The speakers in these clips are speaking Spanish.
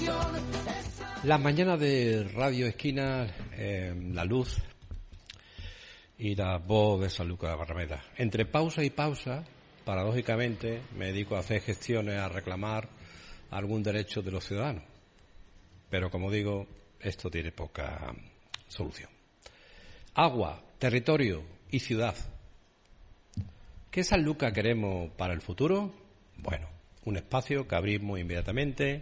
Las mañanas de Radio Esquina, la luz y la voz de Sanlúcar Barrameda. Entre pausa y pausa, paradójicamente, me dedico a hacer gestiones, a reclamar algún derecho de los ciudadanos. Pero, como digo, esto tiene poca solución. Agua, territorio y ciudad. ¿Qué Sanlúcar queremos para el futuro? Bueno, un espacio que abrimos inmediatamente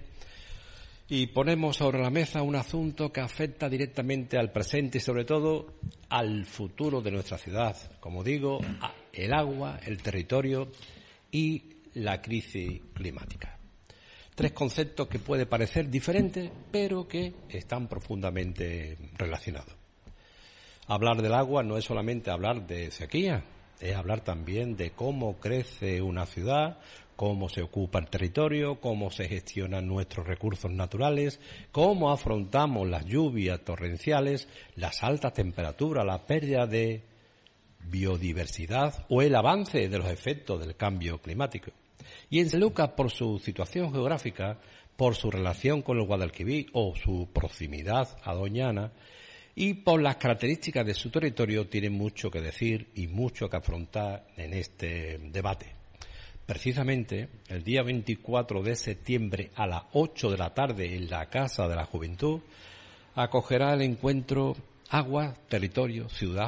y ponemos sobre la mesa un asunto que afecta directamente al presente y sobre todo al futuro de nuestra ciudad. Como digo, el agua, el territorio y la crisis climática. Tres conceptos que pueden parecer diferentes, pero que están profundamente relacionados. Hablar del agua no es solamente hablar de sequía, es hablar también de cómo crece una ciudad, cómo se ocupa el territorio, cómo se gestionan nuestros recursos naturales, cómo afrontamos las lluvias torrenciales, las altas temperaturas, la pérdida de biodiversidad o el avance de los efectos del cambio climático. Y en Sanlúcar, por su situación geográfica, por su relación con el Guadalquivir o su proximidad a Doñana, y por las características de su territorio, tiene mucho que decir y mucho que afrontar en este debate. Precisamente, el día 24 de septiembre a las 8 de la tarde en la Casa de la Juventud, acogerá el encuentro Agua, Territorio, Ciudad,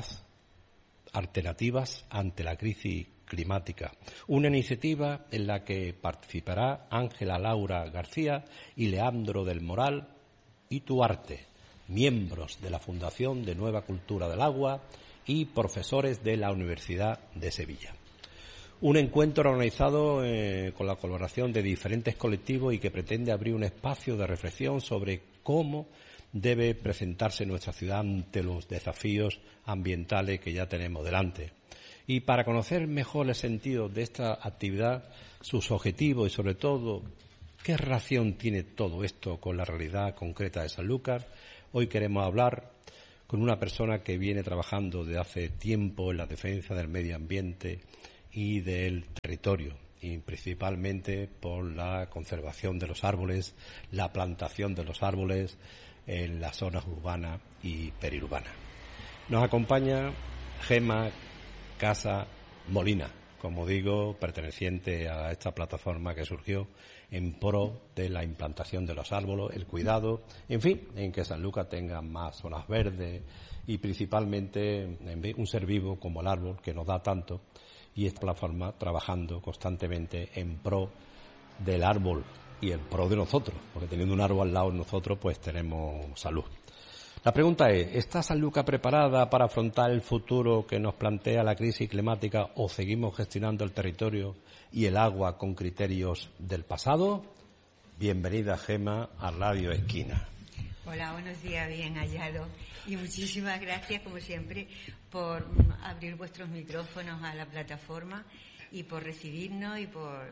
Alternativas ante la crisis climática. Una iniciativa en la que participará Ángela Laura García y Leandro del Moral y Tuarte, miembros de la Fundación de Nueva Cultura del Agua y profesores de la Universidad de Sevilla. Un encuentro organizado con la colaboración de diferentes colectivos y que pretende abrir un espacio de reflexión sobre cómo debe presentarse nuestra ciudad ante los desafíos ambientales que ya tenemos delante. Y para conocer mejor el sentido de esta actividad, sus objetivos y sobre todo qué relación tiene todo esto con la realidad concreta de Sanlúcar, hoy queremos hablar con una persona que viene trabajando desde hace tiempo en la defensa del medio ambiente y del territorio, y principalmente por la conservación de los árboles, la plantación de los árboles en las zonas urbanas y periurbanas. Nos acompaña Gemma Casa Molina, como digo, perteneciente a esta plataforma que surgió en pro de la implantación de los árboles, el cuidado, en fin, en que Sanlúcar tenga más zonas verdes y principalmente un ser vivo como el árbol que nos da tanto, y esta plataforma trabajando constantemente en pro del árbol y en pro de nosotros, porque teniendo un árbol al lado de nosotros pues tenemos salud. La pregunta es, ¿está Sanlúcar preparada para afrontar el futuro que nos plantea la crisis climática o seguimos gestionando el territorio y el agua con criterios del pasado? Bienvenida, Gemma, a Radio Esquina. Hola, buenos días, bien hallado. Y muchísimas gracias, como siempre, por abrir vuestros micrófonos a la plataforma y por recibirnos y por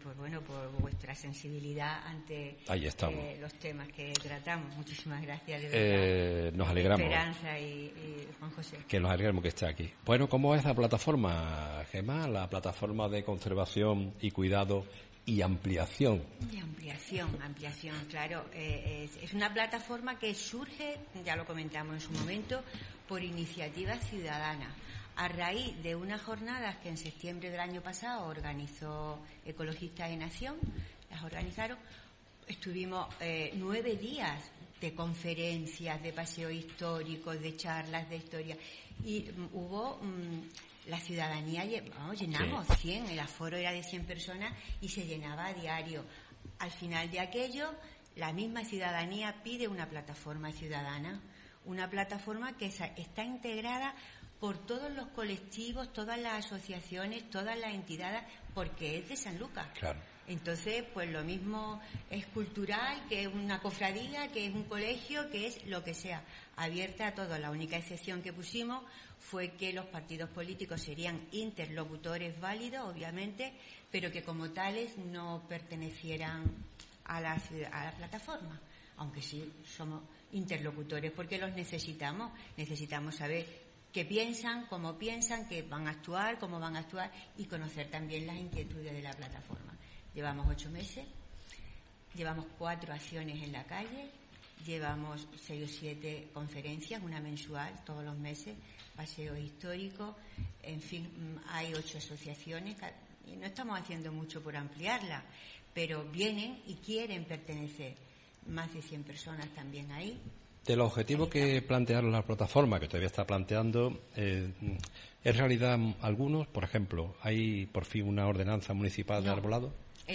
vuestra sensibilidad ante los temas que tratamos. Muchísimas gracias, de verdad. Nos alegramos. Esperanza y Juan José. Que nos alegramos que esté aquí. Bueno, ¿cómo es la plataforma, Gemma? La plataforma de conservación y cuidado y ampliación. Y ampliación, claro. Es una plataforma que surge, ya lo comentamos en su momento, por iniciativa ciudadana. A raíz de unas jornadas que en septiembre del año pasado organizó Ecologistas en Acción, las organizaron, estuvimos 9 días de conferencias, de paseos históricos, de charlas de historia, y hubo la ciudadanía, llenamos 100, el aforo era de 100 personas y se llenaba a diario. Al final de aquello, la misma ciudadanía pide una plataforma ciudadana, una plataforma que está integrada por todos los colectivos, todas las asociaciones, todas las entidades, porque es de Sanlúcar. Claro. Entonces, pues lo mismo es cultural, que es una cofradía, que es un colegio, que es lo que sea, abierta a todos. La única excepción que pusimos fue que los partidos políticos serían interlocutores válidos, obviamente, pero que como tales no pertenecieran a la plataforma, aunque sí somos interlocutores porque los necesitamos saber qué piensan, cómo piensan, qué van a actuar, cómo van a actuar y conocer también las inquietudes de la plataforma. Llevamos 8 meses Llevamos 4 acciones en la calle, llevamos 6 o 7 conferencias, una mensual, todos los meses, paseos históricos, en fin, hay 8 asociaciones y no estamos haciendo mucho por ampliarla, pero vienen y quieren pertenecer. Más de 100 personas también ahí. De los objetivos que plantearon la plataforma, que todavía está planteando, en realidad algunos, por ejemplo, ¿hay por fin una ordenanza municipal de arbolado?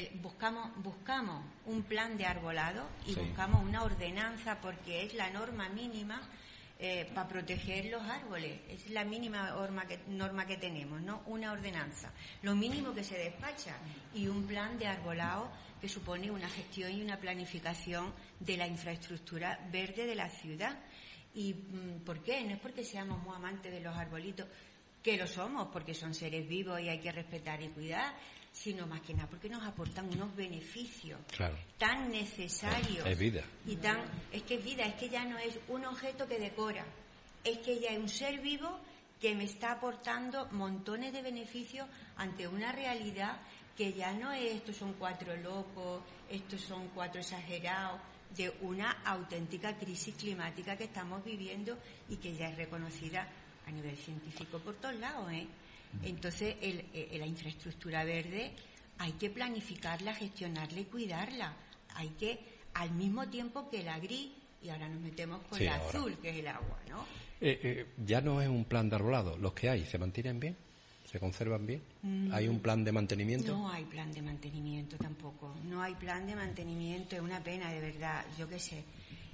Buscamos un plan de arbolado y buscamos una ordenanza porque es la norma mínima para proteger los árboles. Es la mínima norma que tenemos, ¿no? Una ordenanza. Lo mínimo que se despacha y un plan de arbolado que supone una gestión y una planificación de la infraestructura verde de la ciudad. ¿Y por qué? No es porque seamos muy amantes de los arbolitos, que lo somos, porque son seres vivos y hay que respetar y cuidar, sino más que nada porque nos aportan unos beneficios tan necesarios. Es vida. Es que es vida, es que ya no es un objeto que decora, es que ya es un ser vivo que me está aportando montones de beneficios ante una realidad que ya no es estos son 4 locos, estos son 4 exagerados, de una auténtica crisis climática que estamos viviendo y que ya es reconocida a nivel científico por todos lados, ¿eh? Entonces, la infraestructura verde hay que planificarla, gestionarla y cuidarla. Hay que, al mismo tiempo que la gris, y ahora nos metemos con la azul, que es el agua, ¿no? Ya no es un plan de arbolado. ¿Los que hay se mantienen bien? ¿Se conservan bien? ¿Hay un plan de mantenimiento? No hay plan de mantenimiento tampoco. No hay plan de mantenimiento. Es una pena, de verdad. Yo qué sé.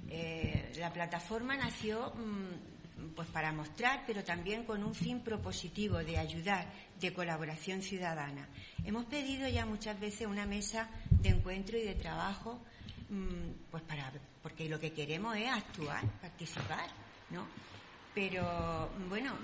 La plataforma nació pues para mostrar, pero también con un fin propositivo de ayudar, de colaboración ciudadana. Hemos pedido ya muchas veces una mesa de encuentro y de trabajo, pues porque lo que queremos es actuar, participar, ¿no? Pero bueno,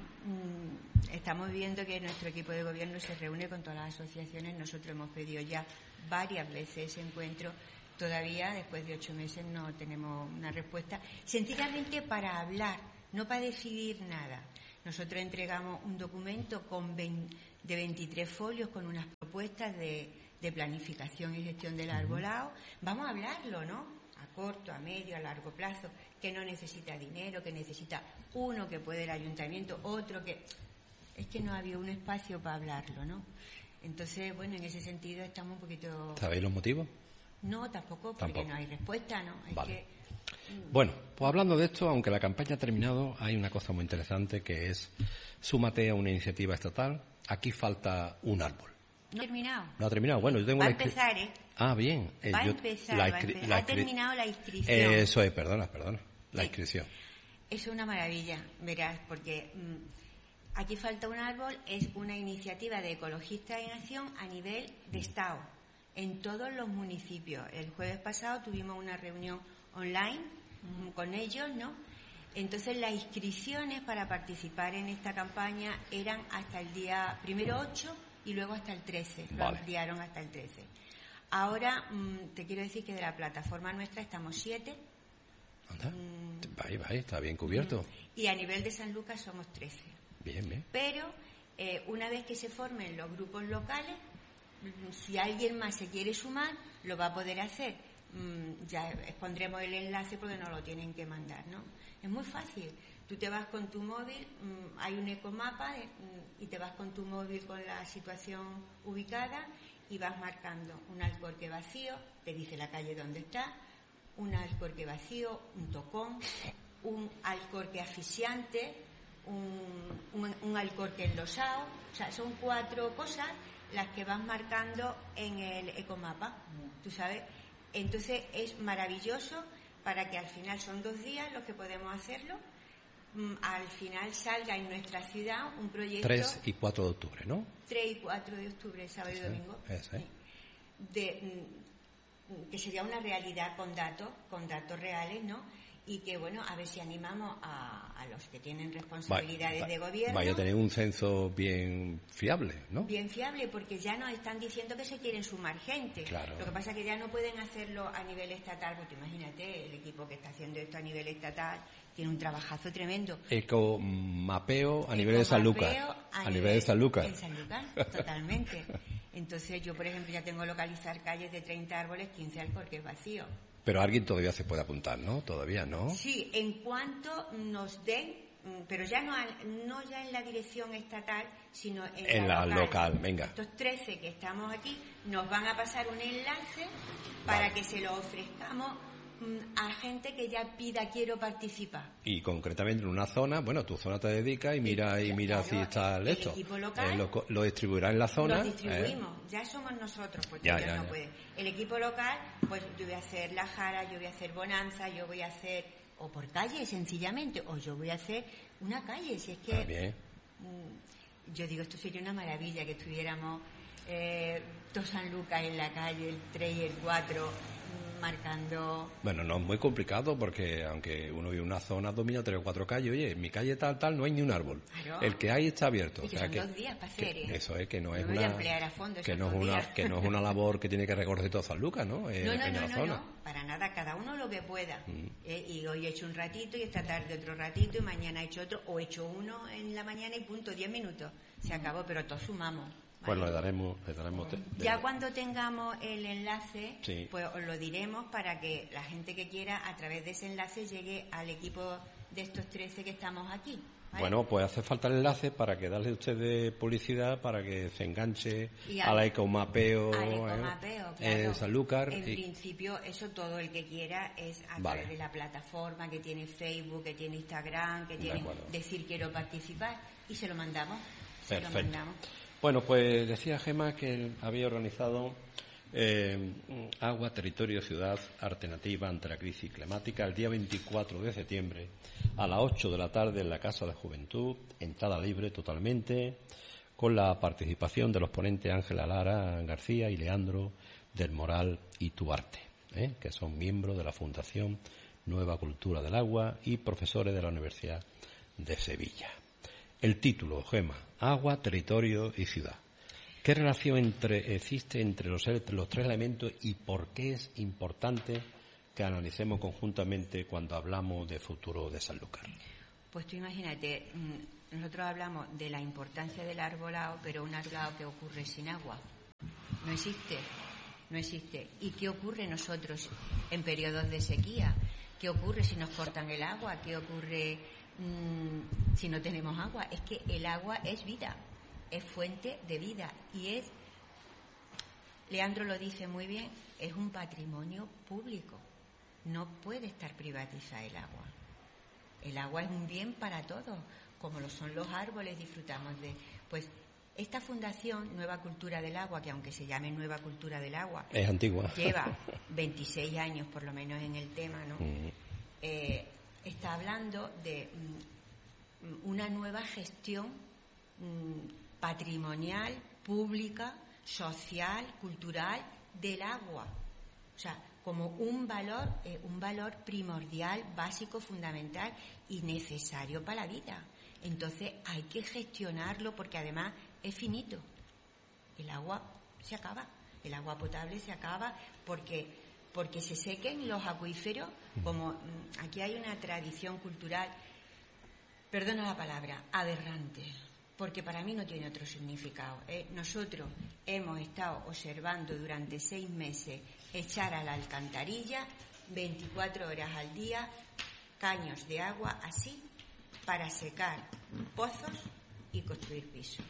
estamos viendo que nuestro equipo de gobierno se reúne con todas las asociaciones. Nosotros hemos pedido ya varias veces ese encuentro. Todavía, después de 8 meses, no tenemos una respuesta. Sencillamente para hablar, no para decidir nada. Nosotros entregamos un documento de 23 folios con unas propuestas de planificación y gestión del arbolado. Vamos a hablarlo, ¿no? A corto, a medio, a largo plazo, que no necesita dinero, que necesita uno que puede el ayuntamiento, otro que... Es que no había un espacio para hablarlo, ¿no? Entonces, bueno, en ese sentido estamos un poquito... ¿Sabéis los motivos? No, tampoco, porque no hay respuesta, ¿no? Es vale. que... Bueno, pues hablando de esto, aunque la campaña ha terminado, hay una cosa muy interesante que es súmate a una iniciativa estatal. Aquí falta un árbol. No ha terminado. No ha terminado. Bueno, yo tengo Va a empezar, ¿eh? Ah, bien. Va a empezar. Ha terminado la inscripción. Eso es, perdona. La inscripción. Es una maravilla, verás, porque aquí falta un árbol. Es una iniciativa de Ecologistas en Acción a nivel de Estado, en todos los municipios. El jueves pasado tuvimos una reunión online con ellos, ¿no? Entonces las inscripciones para participar en esta campaña eran hasta el día primero 8 y luego hasta el 13, lo ampliaron hasta el 13. Ahora te quiero decir que de la plataforma nuestra estamos 7. Anda, vaya, está bien cubierto. Y a nivel de San Lucas somos 13. Bien. Pero una vez que se formen los grupos locales, si alguien más se quiere sumar, lo va a poder hacer. Ya expondremos el enlace porque no lo tienen que mandar, ¿no? Es muy fácil. Tú te vas con tu móvil, hay un ecomapa y te vas con tu móvil con la situación ubicada y vas marcando un alcorque vacío, te dice la calle donde está, un alcorque vacío, un tocón, un alcorque asfixiante, un alcorque enlosado. O sea, son 4 cosas las que vas marcando en el ecomapa, tú sabes. Entonces es maravilloso para que al final son 2 días los que podemos hacerlo. Al final salga en nuestra ciudad un proyecto... 3 y 4 de octubre, ¿no? 3 y 4 de octubre, sábado y domingo. Que sería una realidad con datos reales, ¿no? y que, bueno, a ver si animamos a los que tienen responsabilidades de gobierno. Vaya a tener un censo bien fiable, ¿no? Bien fiable, porque ya nos están diciendo que se quieren sumar gente. Claro. Lo que pasa es que ya no pueden hacerlo a nivel estatal, porque imagínate, el equipo que está haciendo esto a nivel estatal tiene un trabajazo tremendo. Ecomapeo a nivel de Sanlúcar. A nivel de Sanlúcar. En Sanlúcar, totalmente. Entonces yo, por ejemplo, ya tengo localizar calles de 30 árboles, 15 alcorques vacíos. Pero alguien todavía se puede apuntar, ¿no? Todavía, ¿no? Sí, en cuanto nos den, pero ya no ya en la dirección estatal, sino en la local. Venga. Estos 13 que estamos aquí nos van a pasar un enlace para que se lo ofrezcamos a gente que ya pida quiero participar. Y concretamente en una zona, bueno, tu zona te dedica y mira claro, si está el esto. Equipo local lo distribuirá en la zona. Lo distribuimos, ya somos nosotros, porque ellos no pueden. El equipo local, pues yo voy a hacer La Jara, yo voy a hacer Bonanza, yo voy a hacer, o por calle sencillamente, o yo voy a hacer una calle, si es que yo digo, esto sería una maravilla que estuviéramos dos Sanlúcar en la calle, el 3 y el 4 marcando. Bueno, no es muy complicado porque aunque uno vive en una zona, domina 3 o 4 calles. Oye, en mi calle tal, no hay ni un árbol. Claro. El que hay está abierto. Y que son 2 días para hacer. Eso es, que no es voy a emplear a fondo que no es una labor que tiene que recorrer toda Sanlúcar, ¿no? No, para nada, cada uno lo que pueda. Y hoy he hecho un ratito y esta tarde otro ratito y mañana he hecho otro, o he hecho uno en la mañana y punto, 10 minutos. Se acabó, pero todos sumamos. Pues le daremos ya cuando tengamos el enlace, sí, pues os lo diremos para que la gente que quiera a través de ese enlace llegue al equipo de estos 13 que estamos aquí. ¿Vale? Bueno, pues hace falta el enlace para que darle usted publicidad para que se enganche al ecomapeo, claro. en Sanlúcar. En principio, eso todo el que quiera es a través de la plataforma que tiene Facebook, que tiene Instagram, que tiene decir quiero participar y se lo mandamos. Perfecto. Bueno, pues decía Gemma que había organizado Agua, Territorio, Ciudad, Alternativa ante la crisis climática el día 24 de septiembre a las 8 de la tarde en la Casa de Juventud, entrada libre totalmente, con la participación de los ponentes Ángela Lara García y Leandro del Moral y Tuarte, que son miembros de la Fundación Nueva Cultura del Agua y profesores de la Universidad de Sevilla. El título, Gemma, Agua, Territorio y Ciudad. ¿Qué relación existe entre los 3 elementos y por qué es importante que analicemos conjuntamente cuando hablamos de futuro de Sanlúcar? Pues tú imagínate, nosotros hablamos de la importancia del arbolado, pero un arbolado que ocurre sin agua. No existe. ¿Y qué ocurre nosotros en periodos de sequía? ¿Qué ocurre si nos cortan el agua? ¿Qué ocurre si no tenemos agua? Es que el agua es vida, es fuente de vida y Leandro lo dice muy bien, es un patrimonio público, no puede estar privatizada el agua. El agua es un bien para todos, como lo son los árboles, disfrutamos de. Pues esta fundación Nueva Cultura del Agua, que aunque se llame Nueva Cultura del Agua, es antigua, lleva 26 años por lo menos en el tema, ¿no? Está hablando de una nueva gestión patrimonial, pública, social, cultural del agua. O sea, como un valor primordial, básico, fundamental y necesario para la vida. Entonces hay que gestionarlo porque además es finito. El agua se acaba, el agua potable se acaba porque se sequen los acuíferos. Como aquí hay una tradición cultural, perdona la palabra, aberrante, porque para mí no tiene otro significado. Nosotros hemos estado observando durante 6 meses echar a la alcantarilla 24 horas al día caños de agua así para secar pozos y construir pisos.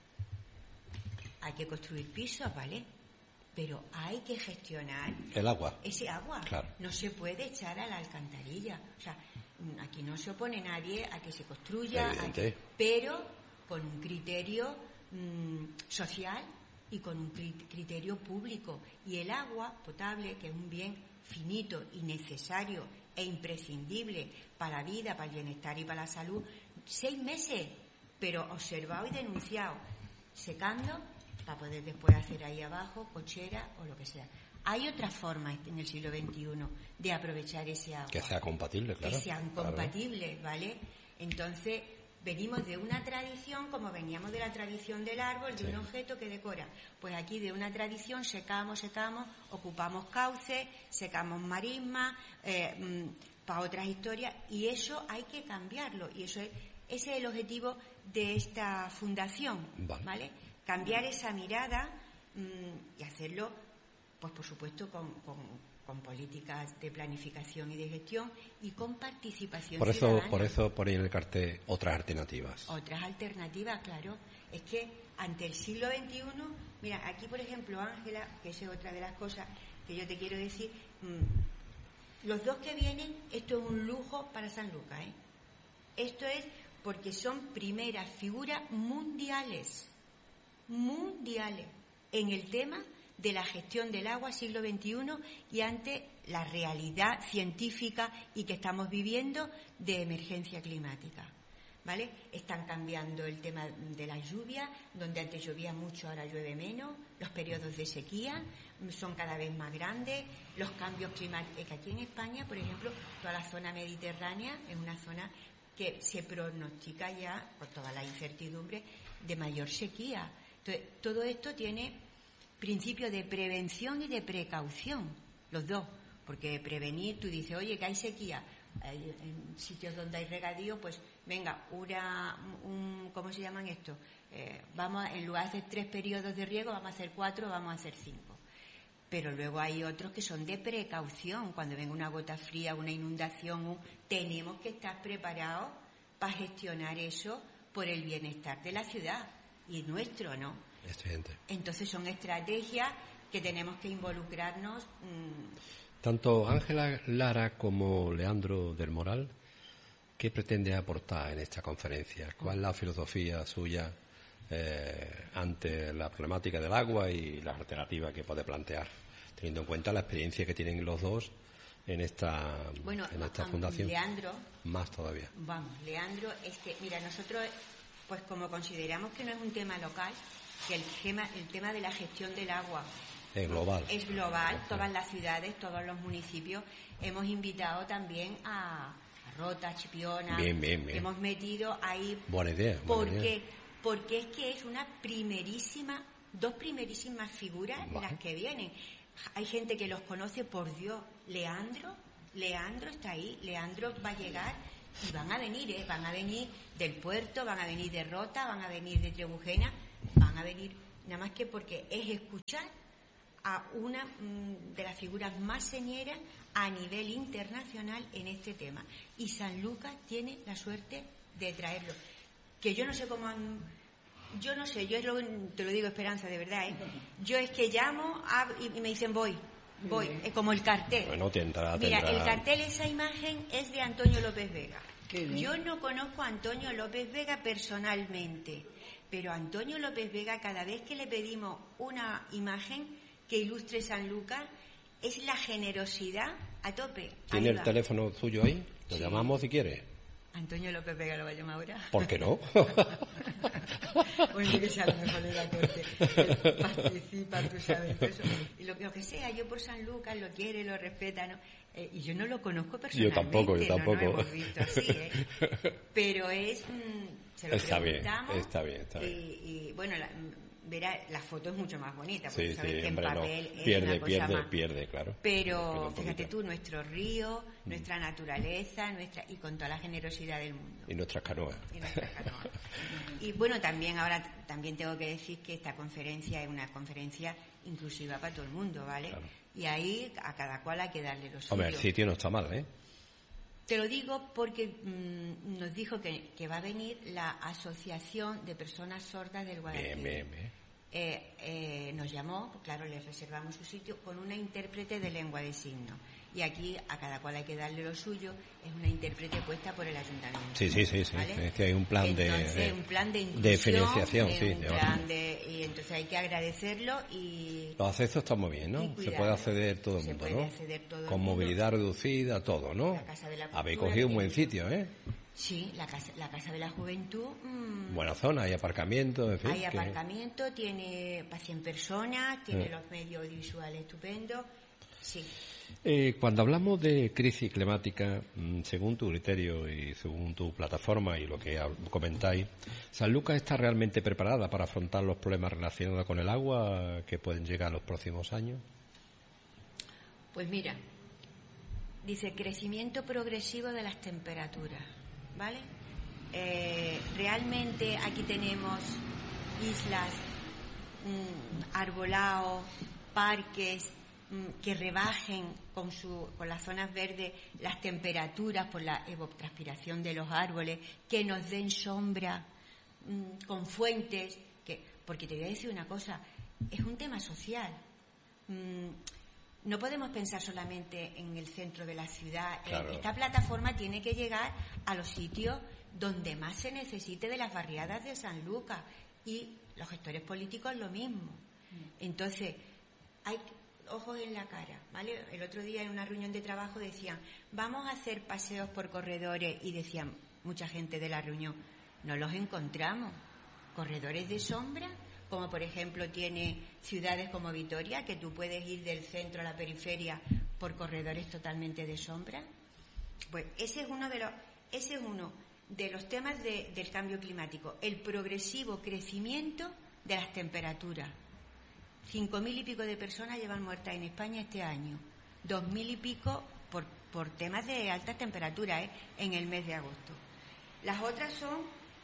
Hay que construir pisos, ¿vale? Pero hay que gestionar el agua. Ese agua. Claro. No se puede echar a la alcantarilla. O sea, aquí no se opone nadie a que se construya, pero con un criterio social y con un criterio público. Y el agua potable, que es un bien finito y necesario e imprescindible para la vida, para el bienestar y para la salud, 6 meses, pero observado y denunciado, secando para poder después hacer ahí abajo cochera o lo que sea. Hay otras formas en el siglo XXI de aprovechar ese agua. Que sea compatible, claro. Que sean compatibles, ¿vale? Entonces, venimos de una tradición, como veníamos de la tradición del árbol, de un objeto que decora. Pues aquí de una tradición secamos, ocupamos cauces, secamos marismas, para otras historias, y eso hay que cambiarlo. Y ese es el objetivo de esta fundación, ¿vale? Cambiar esa mirada y hacerlo, pues por supuesto, con políticas de planificación y de gestión y con participación ciudadana. Por eso por ahí en el cartel otras alternativas. Otras alternativas, claro. Es que ante el siglo XXI, mira, aquí por ejemplo, Ángela, que esa es otra de las cosas que yo te quiero decir, los dos que vienen, esto es un lujo para San Lucas, ¿eh? Esto es porque son primeras figuras mundiales en el tema de la gestión del agua siglo XXI y ante la realidad científica y que estamos viviendo de emergencia climática, ¿vale? Están cambiando el tema de las lluvias, donde antes llovía mucho, ahora llueve menos, los periodos de sequía son cada vez más grandes, los cambios climáticos. Aquí en España, por ejemplo, toda la zona mediterránea es una zona que se pronostica ya, por toda la incertidumbre, de mayor sequía. Entonces, todo esto tiene principio de prevención y de precaución, los dos, porque prevenir, tú dices, oye, que hay sequía, en sitios donde hay regadío, pues venga, ¿cómo se llaman esto? Vamos, en lugar de hacer 3 periodos de riego, vamos a hacer 4, vamos a hacer 5. Pero luego hay otros que son de precaución, cuando venga una gota fría, una inundación, tenemos que estar preparados para gestionar eso por el bienestar de la ciudad y nuestro, ¿no? Entonces son estrategias que tenemos que involucrarnos. Tanto Ángela Lara como Leandro del Moral, ¿qué pretende aportar en esta conferencia? ¿Cuál es la filosofía suya ante la problemática del agua y las alternativas que puede plantear, teniendo en cuenta la experiencia que tienen los dos en esta fundación? Leandro, más todavía. Leandro, es que, mira, nosotros, pues como consideramos que no es un tema local, que el tema de la gestión del agua es global. Es global, todas las ciudades, todos los municipios. Hemos invitado también a Rota, Chipiona. Bien. Hemos metido ahí. Buena idea. Porque es que es dos primerísimas figuras las que vienen. Hay gente que los conoce, por Dios. Leandro está ahí, Leandro va a llegar y van a venir del puerto, van a venir de Rota, van a venir de Trebujena, van a venir nada más que porque es escuchar a una de las figuras más señeras a nivel internacional en este tema. Y San Lucas tiene la suerte de traerlo. Que yo no sé cómo yo te lo digo, Esperanza, de verdad, ¿eh? Yo es que llamo y me dicen voy, es como el cartel. Bueno, tendrá. Mira, el cartel, esa imagen es de Antonio López Vega. Yo no conozco a Antonio López Vega personalmente, pero a Antonio López Vega, cada vez que le pedimos una imagen que ilustre San Lucas, es la generosidad a tope. ¿Tiene el teléfono suyo ahí? Lo llamamos si quiere. Antonio López Vega lo va a llamar ahora. ¿Por qué no? Bueno, que sea lo mejor de la corte. Participa, tú sabes. Eso. Y lo que sea, yo por San Lucas lo quiere, lo respeta, ¿no? Y yo no lo conozco personalmente. Yo tampoco. No hemos visto así, ¿eh? Pero se lo preguntamos. Está bien. Y bueno, verá, la foto es mucho más bonita, porque sí, sabes que en hombre, papel no. es una cosa más. Pierde, claro. Pero fíjate tú, nuestro río, nuestra naturaleza, y con toda la generosidad del mundo. Y nuestras canoas. Y bueno, también tengo que decir que esta conferencia es una conferencia inclusiva para todo el mundo, ¿vale? Claro. Y ahí a cada cual hay que darle lo suyo. Hombre, el sitio no está mal, ¿eh? Te lo digo porque nos dijo que va a venir la Asociación de Personas Sordas del Guadalquivir. Bien. Nos llamó, claro, les reservamos su sitio con una intérprete de lengua de signos. Y aquí a cada cual hay que darle lo suyo, es una intérprete puesta por el ayuntamiento. Sí. ¿vale? Es que hay un plan un plan de inclusión, de financiación, y entonces hay que agradecerlo y... Los accesos están muy bien, ¿no? Se puede acceder todo el mundo, ¿no? Con movilidad reducida, todo, ¿no? La Casa de la Cultura, habéis cogido un buen sitio, ¿eh? Sí, la Casa de la Juventud buena zona, hay aparcamiento, en fin. Hay aparcamiento, tiene para 100 personas, tiene los medios audiovisuales estupendos, sí. Cuando hablamos de crisis climática, según tu criterio y según tu plataforma y lo que comentáis, ¿Sanlúcar está realmente preparada para afrontar los problemas relacionados con el agua que pueden llegar en los próximos años? Pues mira, dice crecimiento progresivo de las temperaturas, ¿vale? Realmente aquí tenemos islas, arbolados, parques que rebajen con las zonas verdes las temperaturas por la evapotranspiración de los árboles, que nos den sombra, con fuentes, porque te voy a decir una cosa, es un tema social. No podemos pensar solamente en el centro de la ciudad. Claro. Esta plataforma tiene que llegar a los sitios donde más se necesite de las barriadas de Sanlúcar, y los gestores políticos lo mismo. Entonces, hay ojos en la cara, ¿vale? El otro día en una reunión de trabajo decían, vamos a hacer paseos por corredores, y decían mucha gente de la reunión, no los encontramos. Corredores de sombra, como por ejemplo tiene ciudades como Vitoria, que tú puedes ir del centro a la periferia por corredores totalmente de sombra. Pues ese es uno de los temas del cambio climático, el progresivo crecimiento de las temperaturas. 5.000 y pico de personas llevan muertas en España este año, 2.000 y pico por temas de altas temperaturas en el mes de agosto. Las otras son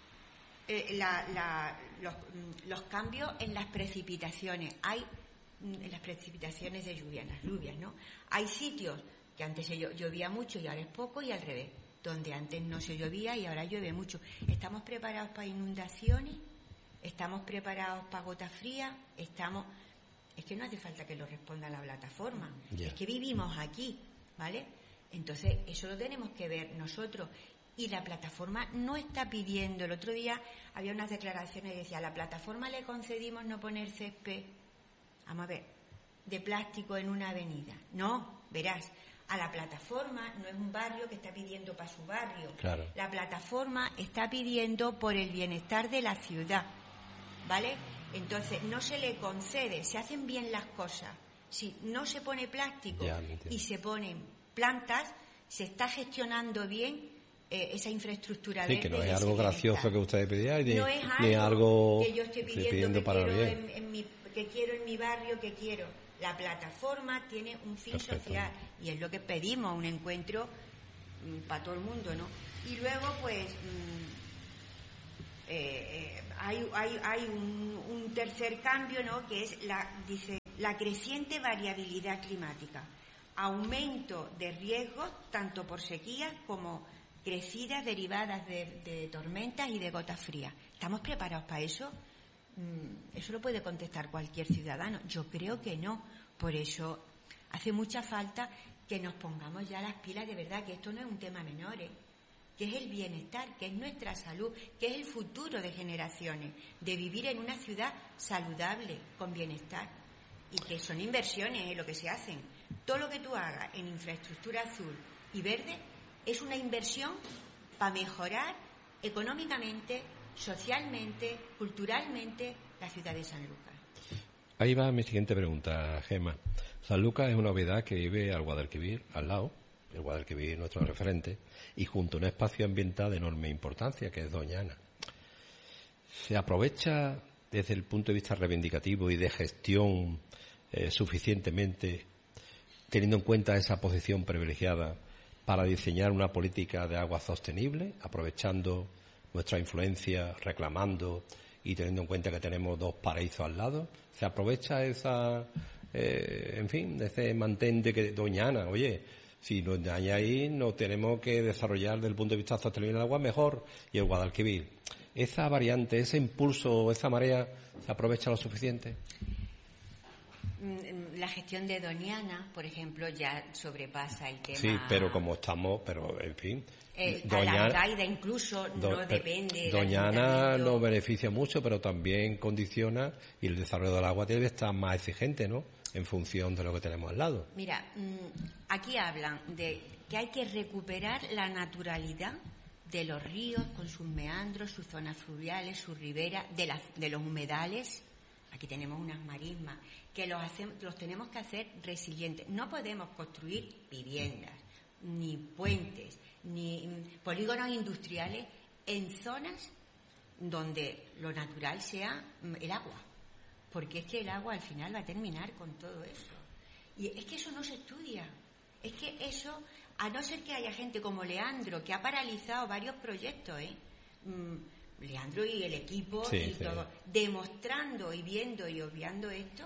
los cambios en las precipitaciones. Hay en las precipitaciones de lluvia, en las lluvias, ¿no? Hay sitios que antes se llovía mucho y ahora es poco, y al revés, donde antes no se llovía y ahora llueve mucho. ¿Estamos preparados para inundaciones? ¿Estamos preparados para gotas frías? Es que no hace falta que lo responda la plataforma. Yeah. Es que vivimos aquí, ¿vale? Entonces, eso lo tenemos que ver nosotros. Y la plataforma no está pidiendo. El otro día había unas declaraciones que decía, a la plataforma le concedimos no poner césped, vamos a ver, de plástico en una avenida. No, verás, a la plataforma no es un barrio que está pidiendo para su barrio. Claro. La plataforma está pidiendo por el bienestar de la ciudad, ¿vale? Entonces, no se le concede, se hacen bien las cosas. Si no se pone plástico y se ponen plantas, se está gestionando bien esa infraestructura verde. Sí, que no es algo gracioso que ustedes pedían, no es algo que yo estoy pidiendo para que quiero en mi barrio, que quiero. La plataforma tiene un fin social, y es lo que pedimos, un encuentro para todo el mundo, ¿no? Y luego, pues, hay un tercer cambio, ¿no?, que es la creciente variabilidad climática, aumento de riesgos tanto por sequías como crecidas derivadas de tormentas y de gotas frías. ¿Estamos preparados para eso? Eso lo puede contestar cualquier ciudadano. Yo creo que no. Por eso hace mucha falta que nos pongamos ya las pilas de verdad, que esto no es un tema menor, que es el bienestar, que es nuestra salud, que es el futuro de generaciones, de vivir en una ciudad saludable, con bienestar, y que son inversiones lo que se hacen. Todo lo que tú hagas en infraestructura azul y verde es una inversión para mejorar económicamente, socialmente, culturalmente la ciudad de Sanlúcar. Ahí va mi siguiente pregunta, Gemma. Sanlúcar es una obviedad que vive al Guadalquivir, al lado. El Guadalquivir es nuestro referente, y junto a un espacio ambiental de enorme importancia, que es Doñana. ¿Se aprovecha desde el punto de vista reivindicativo y de gestión suficientemente, teniendo en cuenta esa posición privilegiada, para diseñar una política de agua sostenible, aprovechando nuestra influencia, reclamando y teniendo en cuenta que tenemos dos paraísos al lado? ¿Se aprovecha ese mantén de que Doñana, oye, si nos daña ahí, no tenemos que desarrollar desde el punto de vista sostenible el agua mejor, y el Guadalquivir? ¿Esa variante, ese impulso, esa marea, se aprovecha lo suficiente? La gestión de Doñana, por ejemplo, ya sobrepasa el tema. Sí, pero como estamos, en fin. La Alcaida incluso no depende. Doñana nos beneficia mucho, pero también condiciona, y el desarrollo del agua debe estar más exigente, ¿no?, en función de lo que tenemos al lado. Mira, aquí hablan de que hay que recuperar la naturalidad de los ríos con sus meandros, sus zonas fluviales, sus riberas, de los humedales. Aquí tenemos unas marismas que los tenemos que hacer resilientes. No podemos construir viviendas, ni puentes, ni polígonos industriales en zonas donde lo natural sea el agua, porque es que el agua al final va a terminar con todo eso. Y es que eso no se estudia. Es que eso, a no ser que haya gente como Leandro, que ha paralizado varios proyectos, Leandro y el equipo todo, demostrando y viendo y obviando esto,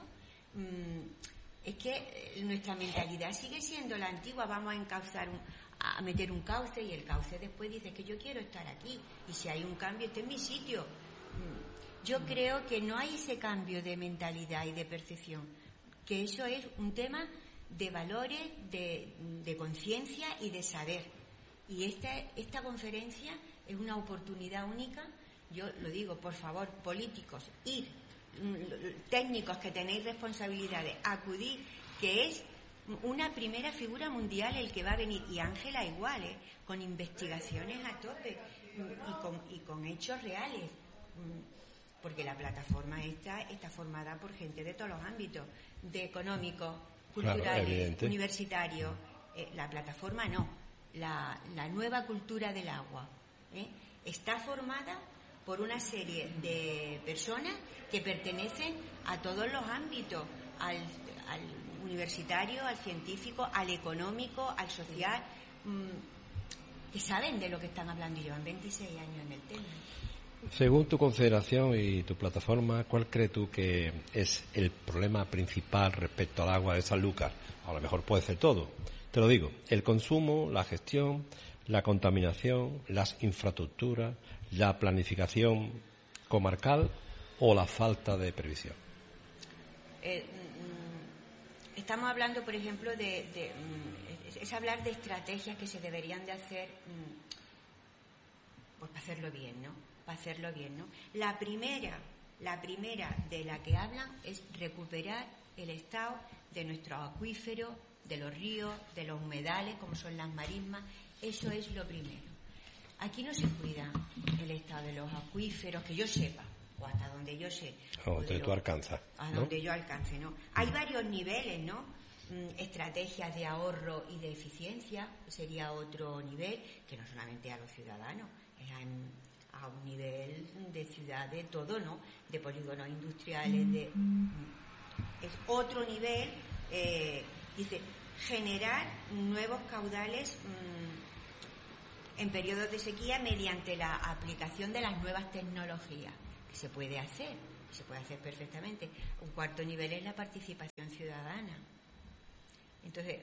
es que nuestra mentalidad sigue siendo la antigua. Vamos a encauzar, a meter un cauce, y el cauce después dice que yo quiero estar aquí, y si hay un cambio, este es mi sitio. Yo creo que no hay ese cambio de mentalidad y de percepción, que eso es un tema de valores, de conciencia y de saber. Y esta conferencia es una oportunidad única. Yo lo digo, por favor, políticos, técnicos que tenéis responsabilidades, acudir, que es una primera figura mundial el que va a venir, y Ángela igual, con investigaciones a tope y con hechos reales, porque la plataforma está formada por gente de todos los ámbitos, de económicos, culturales, universitarios. La plataforma no, la nueva cultura del agua está formada por una serie de personas que pertenecen a todos los ámbitos, al universitario, al científico, al económico, al social, que saben de lo que están hablando, y llevan 26 años en el tema. Según tu consideración y tu plataforma, ¿cuál crees tú que es el problema principal respecto al agua de Sanlúcar? A lo mejor puede ser todo. Te lo digo, el consumo, la gestión, la contaminación, las infraestructuras, la planificación comarcal o la falta de previsión. Estamos hablando, por ejemplo, es hablar de estrategias que se deberían de hacer, pues para hacerlo bien, ¿no? La primera de la que hablan es recuperar el estado de nuestros acuíferos, de los ríos, de los humedales, como son las marismas. Eso es lo primero. Aquí no se cuida el estado de los acuíferos, que yo sepa, o hasta donde yo sé. Donde tú alcanzas. A donde yo alcance, ¿no? Hay varios niveles, ¿no? Estrategias de ahorro y de eficiencia sería otro nivel, que no solamente a los ciudadanos, es a un nivel de ciudad, de todo, ¿no? De polígonos industriales, es otro nivel. Dice, generar nuevos caudales en periodos de sequía mediante la aplicación de las nuevas tecnologías, que se puede hacer perfectamente. Un cuarto nivel es la participación ciudadana. Entonces,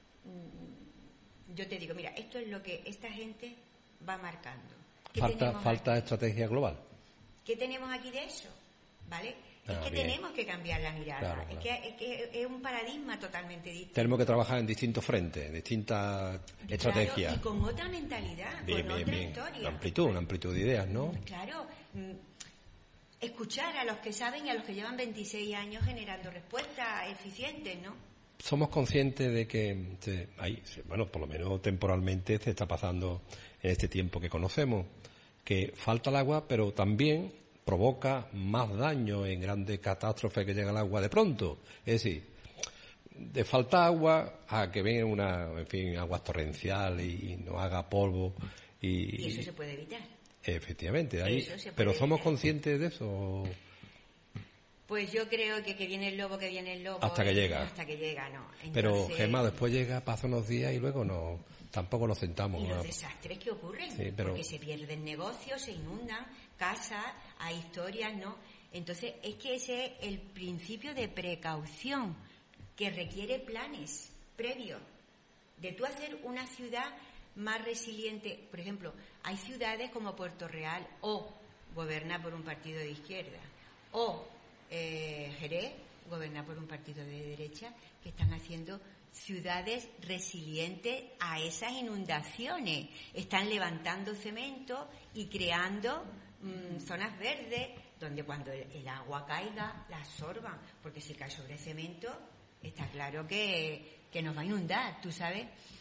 yo te digo, mira, esto es lo que esta gente va marcando. Falta estrategia global. ¿Qué tenemos aquí de eso? ¿Vale? Tenemos que cambiar la mirada. Claro. Es que es un paradigma totalmente distinto. Tenemos que trabajar en distintos frentes, distintas estrategias. Y con otra mentalidad, otra historia. Una amplitud de ideas, ¿no? Claro. Escuchar a los que saben y a los que llevan 26 años generando respuestas eficientes, ¿no? Somos conscientes de que, por lo menos temporalmente se está pasando en este tiempo que conocemos, que falta el agua, pero también provoca más daño en grandes catástrofes que llega el agua de pronto. Es decir, de falta agua a que venga aguas torrenciales y no haga polvo. Y eso se puede evitar. Efectivamente, pero ¿somos conscientes de eso? Pues yo creo que viene el lobo, hasta que llega. ¿no? Entonces, pero Gemma, después llega, pasa unos días y luego tampoco nos sentamos. Y los desastres que ocurren, porque se pierden negocios, se inundan casas, hay historias, ¿no? Entonces es que ese es el principio de precaución que requiere planes previos, de tú hacer una ciudad más resiliente. Por ejemplo, hay ciudades como Puerto Real, o gobernada por un partido de izquierda, o Jerez, gobernada por un partido de derecha, que están haciendo ciudades resilientes a esas inundaciones. Están levantando cemento y creando zonas verdes donde cuando el agua caiga la absorban, porque si cae sobre cemento está claro que nos va a inundar, tú sabes.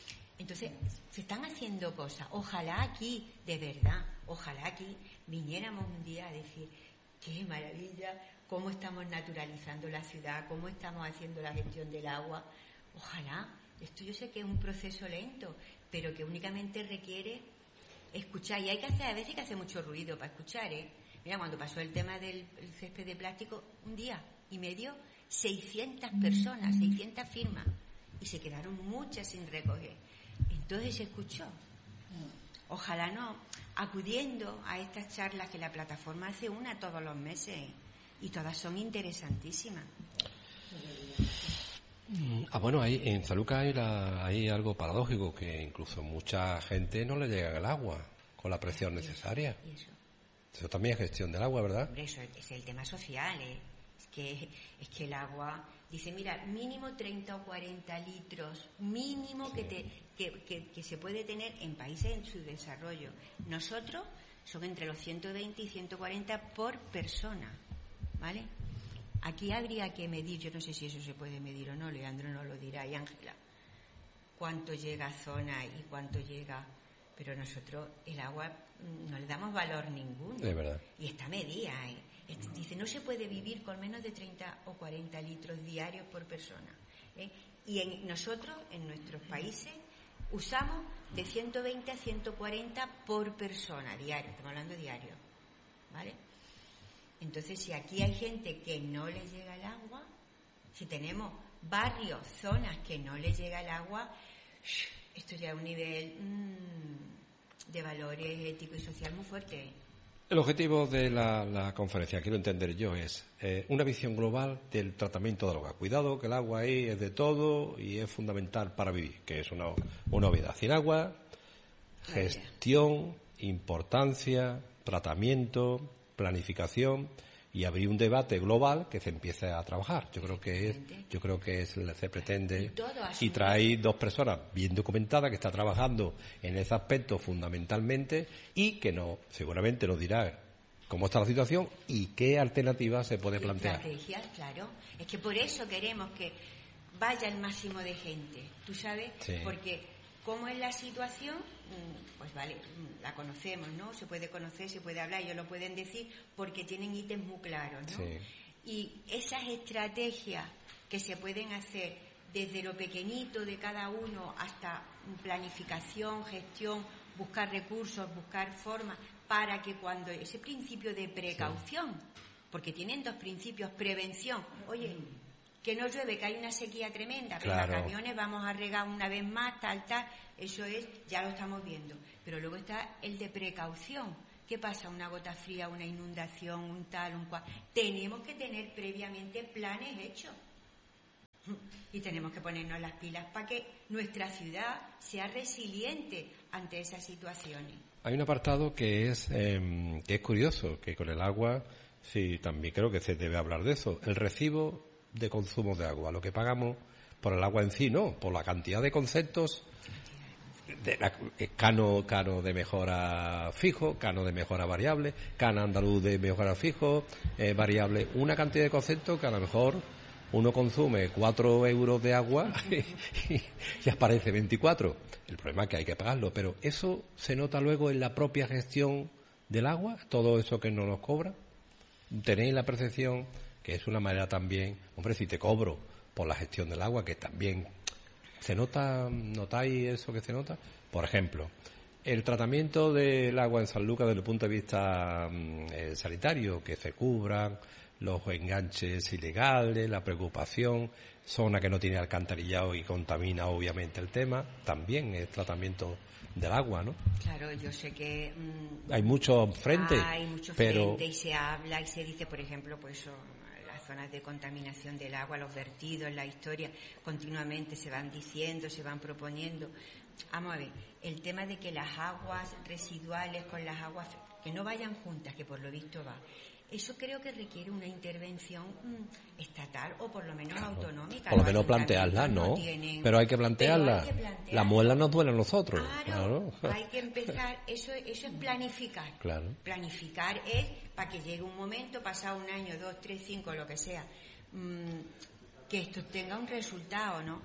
Entonces, se están haciendo cosas. Ojalá aquí, de verdad, ojalá aquí viniéramos un día a decir, qué maravilla, cómo estamos naturalizando la ciudad, cómo estamos haciendo la gestión del agua. Ojalá. Esto yo sé que es un proceso lento, pero que únicamente requiere escuchar. Y hay que hacer, a veces hay que hacer mucho ruido para escuchar, ¿eh? Mira, cuando pasó el tema del césped de plástico, un día y medio, 600 personas, 600 firmas, y se quedaron muchas sin recoger. Entonces se escuchó. Ojalá no, acudiendo a estas charlas que la plataforma hace una todos los meses, y todas son interesantísimas. Bueno, ahí en Sanlúcar hay algo paradójico, que incluso mucha gente no le llega el agua con la presión necesaria. Eso también es gestión del agua, ¿verdad? Hombre, eso es el tema social, ¿eh? Es que el agua, dice, mira, mínimo 30 o 40 litros, mínimo que se puede tener en países en su desarrollo. Nosotros son entre los 120 y 140 por persona, ¿vale? Aquí habría que medir, yo no sé si eso se puede medir o no, Leandro nos lo dirá, y Ángela, cuánto llega a zona y cuánto llega, pero nosotros el agua no le damos valor ninguno. Es verdad. Y está medida, ¿eh? Dice, no se puede vivir con menos de 30 o 40 litros diarios por persona, ¿eh? Y nosotros, en nuestros países, usamos de 120 a 140 por persona, diario, estamos hablando diario, ¿vale? Entonces, si aquí hay gente que no le llega el agua, si tenemos barrios, zonas que no le llega el agua, esto ya es un nivel de valores éticos y social muy fuerte. El objetivo de la conferencia, quiero entender yo, es una visión global del tratamiento del agua. Cuidado, que el agua ahí es de todo y es fundamental para vivir, que es una obviedad. Sin agua, gestión, importancia, tratamiento, planificación, y abrir un debate global que se empiece a trabajar. Yo creo que se pretende, y trae dos personas bien documentadas que están trabajando en ese aspecto fundamentalmente, y que seguramente nos dirá cómo está la situación y qué alternativas se puede plantear. Estrategias, claro. Es que por eso queremos que vaya el máximo de gente, ¿tú sabes? Sí. Porque cómo es la situación, pues vale, la conocemos, ¿no? Se puede conocer, se puede hablar, ellos lo pueden decir porque tienen ítems muy claros, ¿no? Sí. Y esas estrategias que se pueden hacer desde lo pequeñito de cada uno hasta planificación, gestión, buscar recursos, buscar formas, para que cuando ese principio de precaución, porque tienen dos principios, prevención, oye, que no llueve, que hay una sequía tremenda, pero claro, los camiones vamos a regar una vez más, tal, eso ya lo estamos viendo. Pero luego está el de precaución. ¿Qué pasa? Una gota fría, una inundación, un tal, un cual. Tenemos que tener previamente planes hechos. Y tenemos que ponernos las pilas para que nuestra ciudad sea resiliente ante esas situaciones. Hay un apartado que es curioso, que con el agua, sí, también creo que se debe hablar de eso. El recibo de consumo de agua, lo que pagamos por el agua en sí, no, por la cantidad de conceptos, cano de mejora fijo, cano de mejora variable, cano andaluz de mejora fijo, variable, una cantidad de conceptos que a lo mejor uno consume 4 euros de agua y aparece 24. El problema es que hay que pagarlo, pero eso se nota luego en la propia gestión del agua, todo eso que no nos cobra. ¿Tenéis la percepción que es una manera también, hombre, si te cobro por la gestión del agua, que también se nota, notáis eso que se nota? Por ejemplo, el tratamiento del agua en Sanlúcar desde el punto de vista sanitario, que se cubran los enganches ilegales, la preocupación, zona que no tiene alcantarillado y contamina obviamente el tema, también es tratamiento del agua, ¿no? Claro, yo sé que hay muchos frentes, pero frente y se habla y se dice, por ejemplo, pues las zonas de contaminación del agua, los vertidos, la historia, continuamente se van diciendo, se van proponiendo. Vamos a ver, el tema de que las aguas residuales con las aguas que no vayan juntas, que por lo visto va. Eso creo que requiere una intervención estatal o por lo menos autonómica. Por lo menos plantearla, ¿no? Pero hay que plantearla. La muela nos duele a nosotros. Claro. Hay que empezar, eso es planificar. Claro. Planificar es para que llegue un momento, pasado 1 año, 2, 3, 5, lo que sea, que esto tenga un resultado, ¿no?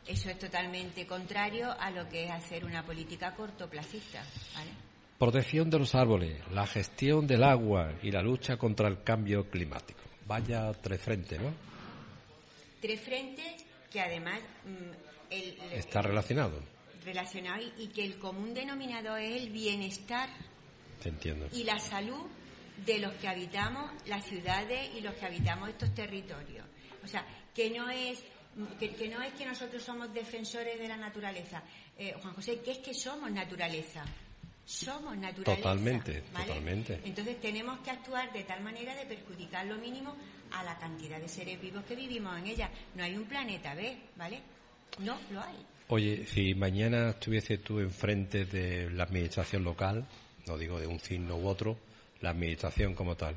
Eso es totalmente contrario a lo que es hacer una política cortoplacista, ¿vale? Protección de los árboles, la gestión del agua y la lucha contra el cambio climático. Vaya tres frentes, ¿no? Tres frentes que además está relacionado y que el común denominador es el bienestar. Te entiendo. Y la salud de los que habitamos las ciudades y los que habitamos estos territorios. O sea, que no es que nosotros somos defensores de la naturaleza, Juan José, que es que somos naturaleza. Somos naturaleza. Totalmente, ¿vale? totalmente. Entonces tenemos que actuar de tal manera de perjudicar lo mínimo a la cantidad de seres vivos que vivimos en ella. No hay un planeta B, ¿vale? No lo hay. Oye, si mañana estuviese tú enfrente de la administración local, no digo de un signo u otro, la administración como tal,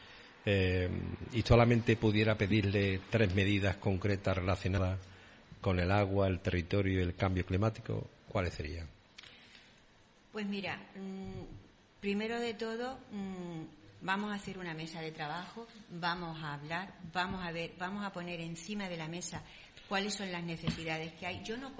y solamente pudiera pedirle 3 medidas concretas relacionadas con el agua, el territorio y el cambio climático, ¿cuáles serían? Pues mira, primero de todo, vamos a hacer una mesa de trabajo, vamos a hablar, vamos a poner encima de la mesa cuáles son las necesidades que hay. Yo no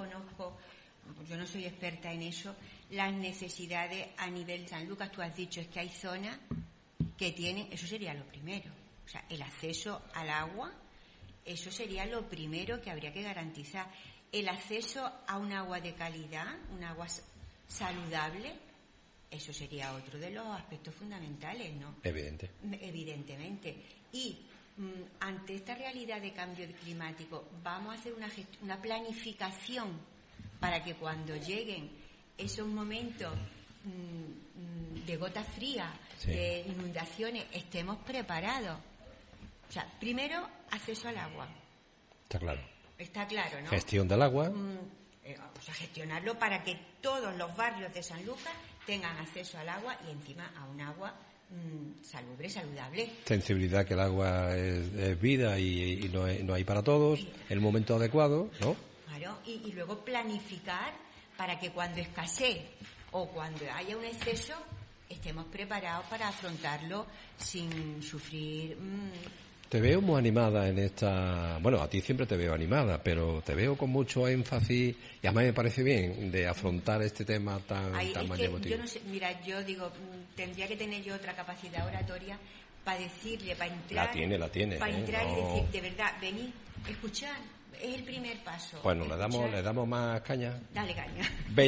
soy experta en eso, las necesidades a nivel Sanlúcar. Tú has dicho es que hay zonas que tienen, eso sería lo primero, o sea, el acceso al agua, eso sería lo primero que habría que garantizar. El acceso a un agua de calidad, un agua saludable, eso sería otro de los aspectos fundamentales, ¿no? Evidentemente. Y ante esta realidad de cambio climático, vamos a hacer una planificación para que cuando lleguen esos momentos de gotas frías, sí, de inundaciones, estemos preparados. O sea, primero, acceso al agua. Está claro, ¿no? Gestión del agua. O sea, gestionarlo para que todos los barrios de Sanlúcar tengan acceso al agua y encima a un agua salubre, saludable. Sensibilidad que el agua es vida y no hay para todos, el momento adecuado, ¿no? Claro, y luego planificar para que cuando escasee o cuando haya un exceso estemos preparados para afrontarlo sin sufrir. Te veo muy animada en esta... Bueno, a ti siempre te veo animada, pero te veo con mucho énfasis y además me parece bien de afrontar este tema tan emotivo. Yo no sé, mira, yo digo, tendría que tener yo otra capacidad oratoria para decirle, para entrar... La tiene. Para entrar y decir, de verdad, venid, escuchad, es el primer paso. Bueno, le damos más caña. Dale caña.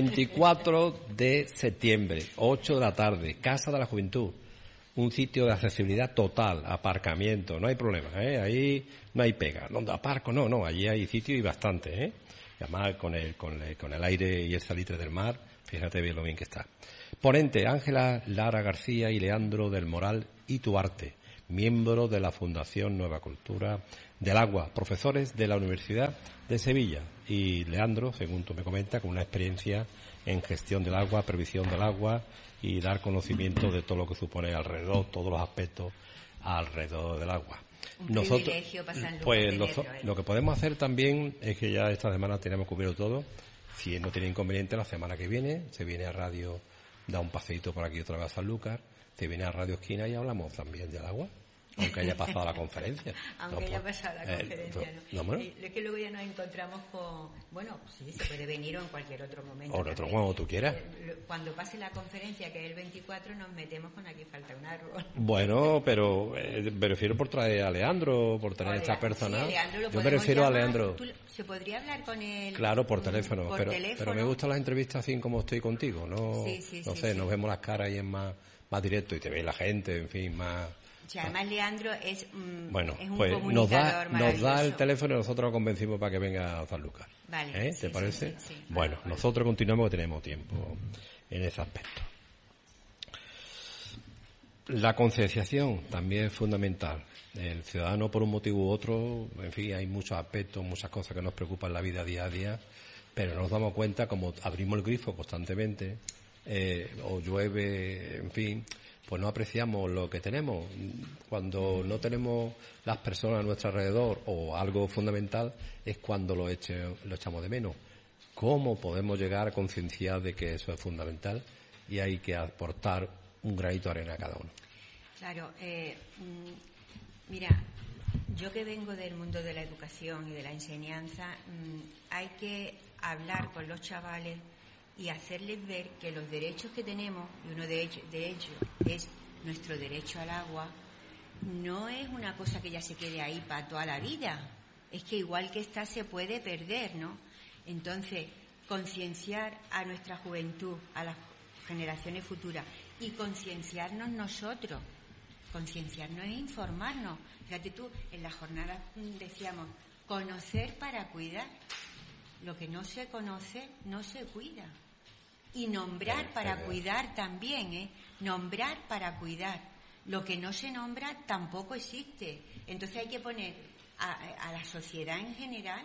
24 de septiembre, 8 de la tarde, Casa de la Juventud. Un sitio de accesibilidad total, aparcamiento, no hay problema, ahí no hay pega. ¿Dónde aparco? No, allí hay sitio y bastante, Y además con el aire y el salitre del mar, fíjate bien lo bien que está. Ponente, Ángela Lara García y Leandro del Moral y Tuarte, miembros de la Fundación Nueva Cultura del Agua, profesores de la Universidad de Sevilla. Y Leandro, según tú me comentas, con una experiencia en gestión del agua, previsión del agua y dar conocimiento de todo lo que supone alrededor, todos los aspectos alrededor del agua. Nosotros, pues lo que podemos hacer también es que ya esta semana tenemos cubierto todo. Si no tiene inconveniente, la semana que viene se viene a radio, da un paseíto por aquí otra vez a Sanlúcar, se viene a Radio Esquina y hablamos también del agua. Aunque haya pasado la conferencia. Haya pasado la conferencia, ¿no? Es que luego ya nos encontramos con... Bueno, sí, se puede venir o en cualquier otro momento. O en otro cuando tú quieras. Cuando pase la conferencia, que es el 24, nos metemos con aquí falta un árbol. Bueno, pero me refiero por traer a Leandro, por tener esta persona. Sí, yo me refiero llamar, a Leandro. ¿Se podría hablar con él? Claro, por teléfono. Pero me gustan las entrevistas así como estoy contigo. No sé, nos vemos las caras y es más directo y te ve la gente, en fin, más... Sí, además Leandro es un pues comunicador nos da el teléfono y nosotros lo convencimos para que venga a Sanlúcar. Vale. ¿Te parece? Sí. Bueno, nosotros continuamos, que tenemos tiempo en ese aspecto. La concienciación también es fundamental. El ciudadano, por un motivo u otro, en fin, hay muchos aspectos, muchas cosas que nos preocupan en la vida día a día, pero nos damos cuenta, como abrimos el grifo constantemente, o llueve, en fin, pues no apreciamos lo que tenemos. Cuando no tenemos las personas a nuestro alrededor o algo fundamental es cuando lo echamos de menos. ¿Cómo podemos llegar a concienciar de que eso es fundamental y hay que aportar un granito de arena a cada uno? Claro, mira, Yo que vengo del mundo de la educación y de la enseñanza, hay que hablar con los chavales y hacerles ver que los derechos que tenemos, y uno de ellos es nuestro derecho al agua, no es una cosa que ya se quede ahí para toda la vida. Es que igual que esta se puede perder, ¿no? Entonces, concienciar a nuestra juventud, a las generaciones futuras, y concienciarnos nosotros. Concienciarnos es informarnos. Fíjate tú, en la jornada decíamos, conocer para cuidar. Lo que no se conoce, no se cuida. Y nombrar para cuidar también, ¿eh? Nombrar para cuidar. Lo que no se nombra tampoco existe. Entonces hay que poner a la sociedad en general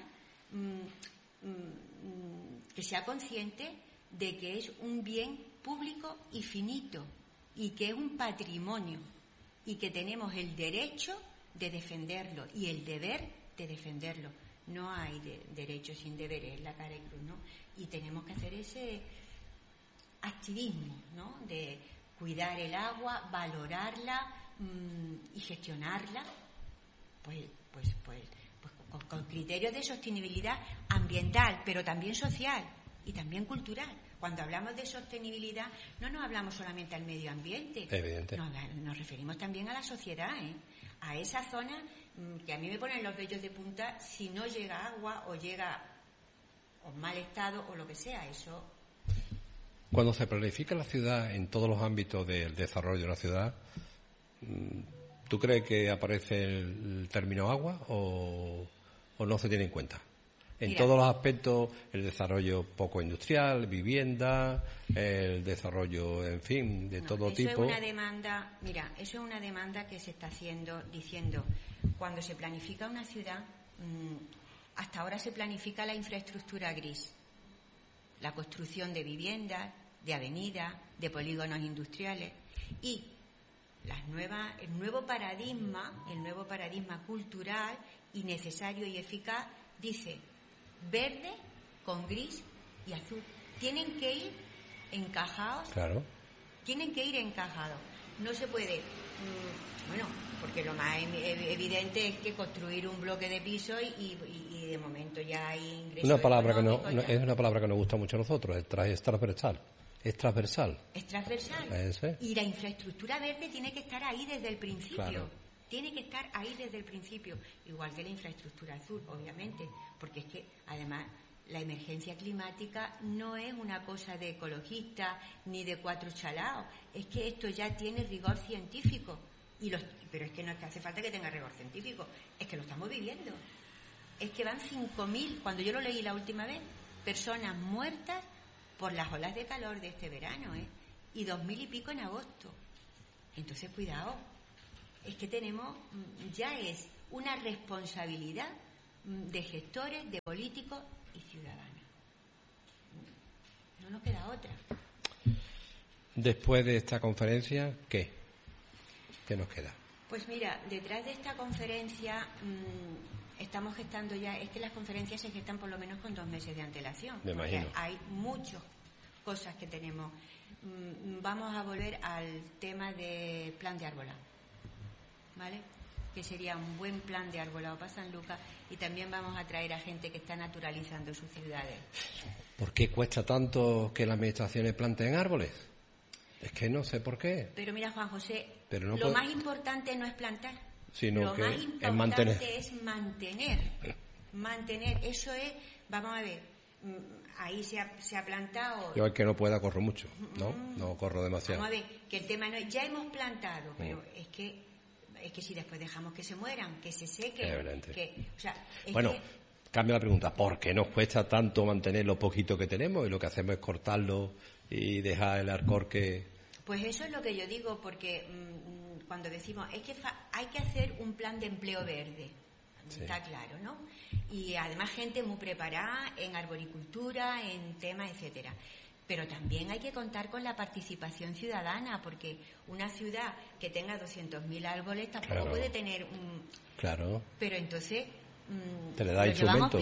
que sea consciente de que es un bien público y finito y que es un patrimonio y que tenemos el derecho de defenderlo y el deber de defenderlo. No hay derecho sin deberes, es la cara y cruz, ¿no? Y tenemos que hacer ese activismo, ¿no? De cuidar el agua, valorarla y gestionarla, pues con criterios de sostenibilidad ambiental, pero también social y también cultural. Cuando hablamos de sostenibilidad, no nos hablamos solamente al medio ambiente. Evidente. Nos referimos también a la sociedad, ¿eh? A esa zona que a mí me ponen los vellos de punta si no llega agua o llega en mal estado o lo que sea. Eso. Cuando se planifica la ciudad en todos los ámbitos del desarrollo de la ciudad, ¿tú crees que aparece el término agua o no se tiene en cuenta? En todos los aspectos, el desarrollo poco industrial, vivienda, el desarrollo, en fin, de todo tipo. Eso es una demanda, eso es una demanda que se está haciendo diciendo, cuando se planifica una ciudad, hasta ahora se planifica la infraestructura gris, la construcción de viviendas, de avenidas, de polígonos industriales y el nuevo paradigma cultural y necesario y eficaz dice verde con gris y azul. Tienen que ir encajados. Claro. Tienen que ir encajados. No se puede, porque lo más evidente es que construir un bloque de piso y de momento ya hay ingresos. Es una palabra que nos gusta mucho a nosotros, es transversal. Es transversal. Es transversal. Y la infraestructura verde tiene que estar ahí desde el principio. Claro. Tiene que estar ahí desde el principio, igual que la infraestructura azul, obviamente, porque es que, además, la emergencia climática no es una cosa de ecologistas ni de cuatro chalaos, es que esto ya tiene rigor científico, pero es que no es que hace falta que tenga rigor científico, es que lo estamos viviendo. Es que van 5.000, cuando yo lo leí la última vez, personas muertas por las olas de calor de este verano, y 2.000 y pico en agosto. Entonces, cuidado. Es que ya es una responsabilidad de gestores, de políticos y ciudadanos. No nos queda otra. Después de esta conferencia, ¿qué? ¿Qué nos queda? Pues mira, detrás de esta conferencia estamos gestando ya, es que las conferencias se gestan por lo menos con 2 meses de antelación. Me imagino. Hay muchas cosas que tenemos. Vamos a volver al tema de plan de arbolado. ¿Vale? Que sería un buen plan de arbolado para San Lucas y también vamos a traer a gente que está naturalizando sus ciudades. ¿Por qué cuesta tanto que las administraciones planten árboles? Es que no sé por qué. Pero mira, Juan José, más importante no es plantar, sino lo que más importante es mantener. Eso es, vamos a ver, ahí se ha plantado. Yo el que no pueda corro mucho, ¿no? No corro demasiado. Vamos a ver, que el tema no es, ya hemos plantado, pero es que si después dejamos que se mueran, que se sequen, cambia la pregunta, ¿por qué nos cuesta tanto mantener lo poquito que tenemos y lo que hacemos es cortarlo y dejar el arcor que...? Pues eso es lo que yo digo, porque cuando decimos, es que hay que hacer un plan de empleo verde, está claro, ¿no? Y además gente muy preparada en arboricultura, en temas, etcétera. Pero también hay que contar con la participación ciudadana, porque una ciudad que tenga 200.000 árboles tampoco puede tener un... Claro. Pero entonces las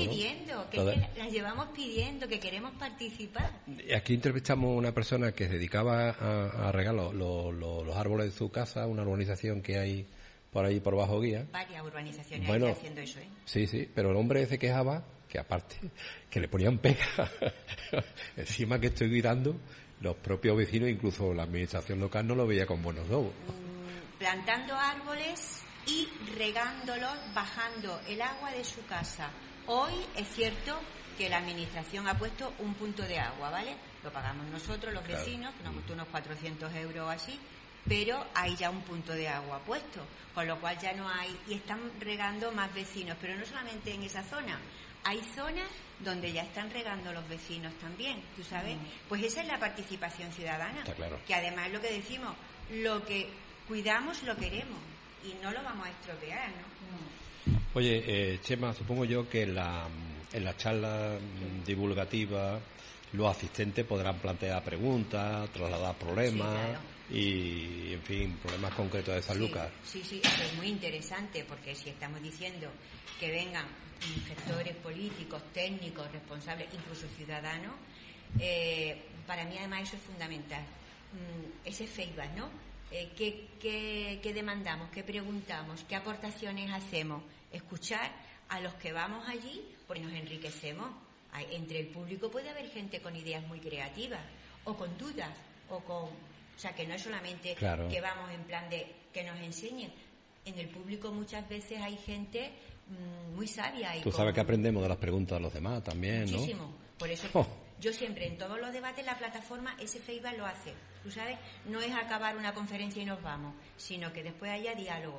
llevamos pidiendo, que queremos participar. Aquí entrevistamos a una persona que se dedicaba a regar los árboles de su casa, una urbanización que hay por ahí por Bajo Guía. Varias urbanizaciones Bueno, aquí haciendo eso, ¿eh? Sí, pero el hombre se quejaba que aparte, que le ponían pega. Encima que estoy gritando, los propios vecinos, incluso la administración local, no lo veía con buenos ojos. Plantando árboles y regándolos, bajando el agua de su casa. Hoy es cierto que la administración ha puesto un punto de agua, ¿vale? Lo pagamos nosotros, los vecinos, que nos costó unos 400 euros así, pero hay ya un punto de agua puesto, con lo cual ya no hay, y están regando más vecinos, pero no solamente en esa zona, hay zonas donde ya están regando los vecinos también, ¿tú sabes? Pues esa es la participación ciudadana, Está claro. Que además es lo que decimos, lo que cuidamos lo queremos y no lo vamos a estropear, ¿no? Oye, Chema, supongo yo que en la charla divulgativa los asistentes podrán plantear preguntas, trasladar problemas, Sí, claro. y, en fin, problemas concretos de Sanlúcar. Sí, eso es muy interesante, porque si estamos diciendo que vengan gestores políticos, técnicos, responsables, incluso ciudadanos, para mí además eso es fundamental. Ese feedback, ¿no? ¿Qué demandamos? ¿Qué preguntamos? ¿Qué aportaciones hacemos? Escuchar a los que vamos allí, porque nos enriquecemos. Entre el público puede haber gente con ideas muy creativas, o con dudas, o sea, que no es solamente Claro. que vamos en plan de que nos enseñen. En el público muchas veces hay gente muy sabia. Y Tú sabes que aprendemos de las preguntas de los demás también, ¿no? Muchísimo. Por eso yo siempre, en todos los debates, la plataforma, ese feedback lo hace. Tú sabes, no es acabar una conferencia y nos vamos, sino que después haya diálogo.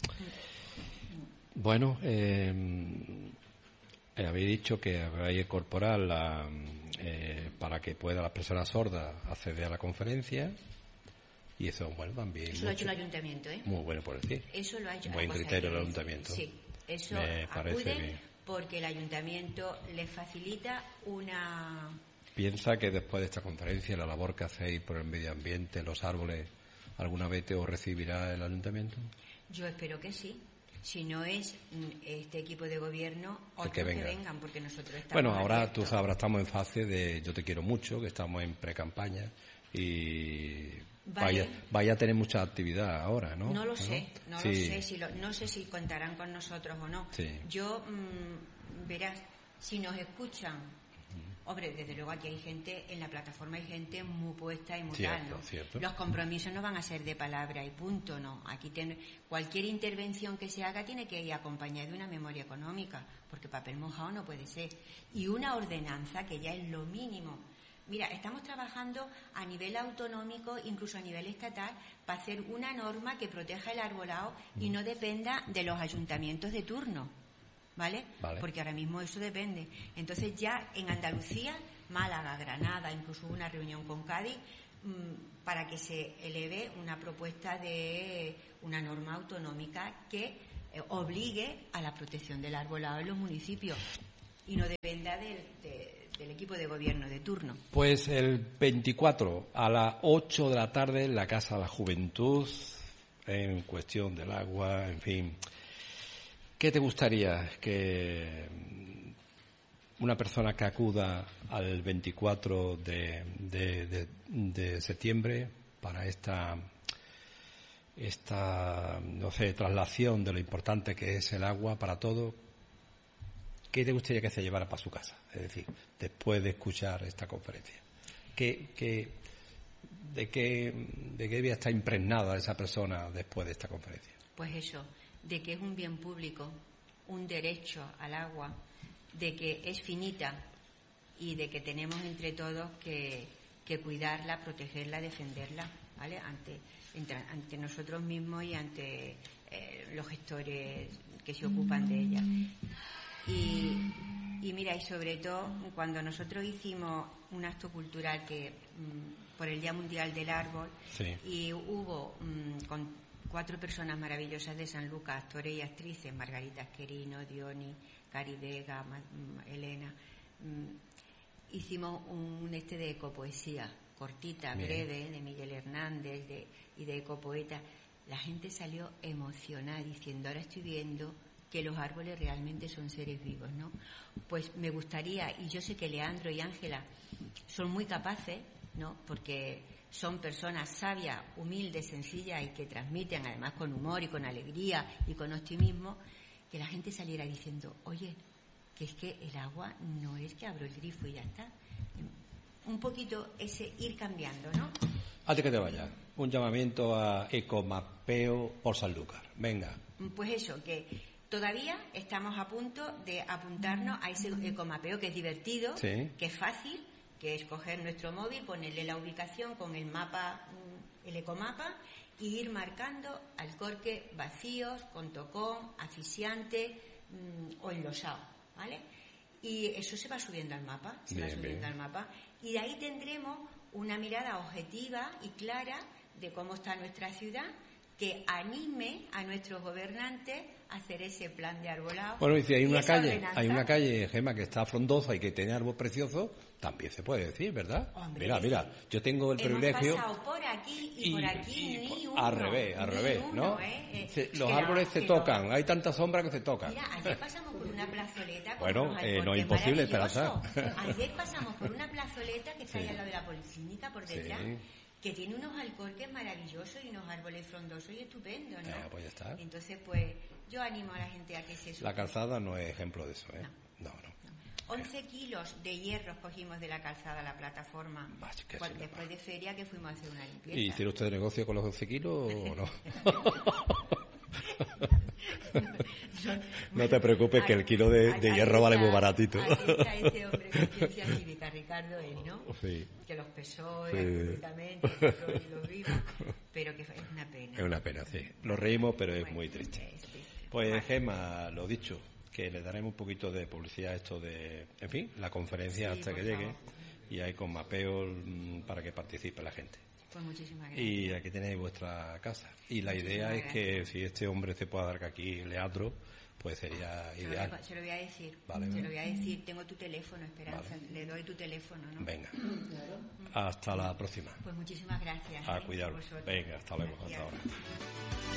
Bueno, habéis dicho que habéis incorporado para que puedan las personas sordas acceder a la conferencia, y eso, bueno, también... Eso lo ha hecho el ayuntamiento, ¿eh? Muy bueno por decir. Eso lo ha hecho. Buen criterio del ayuntamiento. Sí, eso Me parece acuden bien. porque el ayuntamiento les facilita una... ¿Piensa que después de esta conferencia, la labor que hacéis por el medio ambiente, los árboles, alguna vez os recibirá el ayuntamiento? Yo espero que sí. Si no es este equipo de gobierno, otros que vengan, porque nosotros estamos... Bueno, ahora abiertos. tú sabrás, estamos en fase de Yo te quiero mucho, que estamos en pre-campaña, y Vale. vaya a tener mucha actividad ahora, ¿no? No lo sé, no Sí. lo sé, no sé si contarán con nosotros o no. Sí. Yo, verás, si nos escuchan, hombre, desde luego aquí hay gente, en la plataforma hay gente muy puesta y muy tal, ¿no? Cierto. Los compromisos no van a ser de palabra y punto, ¿no? Aquí cualquier intervención que se haga tiene que ir acompañada de una memoria económica, porque papel mojado no puede ser. Y una ordenanza, que ya es lo mínimo. Mira, estamos trabajando a nivel autonómico, incluso a nivel estatal, para hacer una norma que proteja el arbolado y no dependa de los ayuntamientos de turno, ¿vale? Porque ahora mismo eso depende. Entonces ya en Andalucía, Málaga, Granada, incluso hubo una reunión con Cádiz, para que se eleve una propuesta de una norma autonómica que obligue a la protección del arbolado en los municipios y no dependa del equipo de gobierno de turno. Pues el 24 a las 8 de la tarde en la Casa de la Juventud, en cuestión del agua, en fin. ¿Qué te gustaría que una persona que acuda al 24 de septiembre para esta no sé, traslación de lo importante que es el agua para todo, qué te gustaría que se llevara para su casa? Es decir, después de escuchar esta conferencia, ¿de qué debía estar impregnada esa persona después de esta conferencia? Pues eso, de que es un bien público, un derecho al agua, de que es finita y de que tenemos entre todos que cuidarla, protegerla, defenderla, ¿vale? Ante nosotros mismos y ante los gestores que se ocupan de ella. Y mira, y sobre todo cuando nosotros hicimos un acto cultural por el Día Mundial del Árbol, sí. Y hubo con 4 personas maravillosas de Sanlúcar, actores y actrices, Margarita Asquerino, Dioni, Cari Vega, Elena, hicimos un de ecopoesía, cortita, Bien. breve, de Miguel Hernández y de ecopoeta. La gente salió emocionada diciendo, ahora estoy viendo que los árboles realmente son seres vivos, ¿no? Pues me gustaría, y yo sé que Leandro y Ángela son muy capaces, ¿no? Porque son personas sabias, humildes, sencillas y que transmiten además con humor y con alegría y con optimismo, que la gente saliera diciendo, oye, que es que el agua no es que abro el grifo y ya está. Un poquito ese ir cambiando, ¿no? Antes que te vayas, un llamamiento a Ecomapeo por Sanlúcar. Venga. Pues eso, que todavía estamos a punto de apuntarnos a ese ecomapeo, que es divertido, Sí. que es fácil, que es coger nuestro móvil, ponerle la ubicación con el mapa, el ecomapa, y ir marcando alcorques vacíos, con tocón, asfixiante o enlosado, ¿vale? Y eso se va subiendo al mapa, al mapa, y de ahí tendremos una mirada objetiva y clara de cómo está nuestra ciudad, que anime a nuestros gobernantes a hacer ese plan de arbolado. Bueno, y si hay una calle, Gemma, que está frondosa y que tiene árbol precioso, también se puede decir, ¿verdad? Hombre, mira, yo tengo el privilegio... Hemos pasado por aquí y por aquí ni uno. Al revés, uno, ¿no? Los árboles se tocan, hay tanta sombra que se tocan. Mira, ayer pasamos por una plazoleta... Bueno, no es imposible, Esperanza. Ayer pasamos por una plazoleta que está ahí al lado de la policlínica, por detrás... Sí. Que tiene unos alcorques maravillosos y unos árboles frondosos y estupendos, ¿no? Pues ya está. Entonces, pues, yo animo a la gente a que se suba. La calzada no es ejemplo de eso, ¿eh? No. 11 kilos de hierros cogimos de la calzada a la plataforma después de feria, que fuimos a hacer una limpieza. ¿Y hicieron usted negocio con los 11 kilos o no? No te preocupes, que el kilo de hierro vale muy baratito. Ahí está ese hombre con ciencia cívica, Ricardo, ¿no? Sí. Que los pesó económicamente, y los vimos, pero que es una pena. Es una pena, sí. Nos reímos, pero es muy triste. Pues, Gemma, lo dicho, que le daremos un poquito de publicidad a esto de, en fin, la conferencia hasta que llegue, y hay con mapeo para que participe la gente. Pues muchísimas gracias. Y aquí tenéis vuestra casa. Y la idea es que si este hombre se puede dar aquí, Leandro, pues sería ideal. Se lo voy a decir. Vale. Se lo voy a decir. Tengo tu teléfono, Esperanza. Vale. Le doy tu teléfono, ¿no? Venga. Hasta la próxima. Pues muchísimas gracias. A cuidaros. Venga, hasta luego. Hasta ahora.